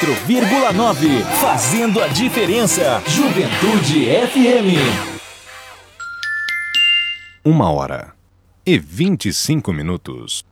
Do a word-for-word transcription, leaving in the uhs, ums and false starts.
quatro vírgula nove, fazendo a diferença. Juventude F M. Uma hora e vinte e cinco minutos.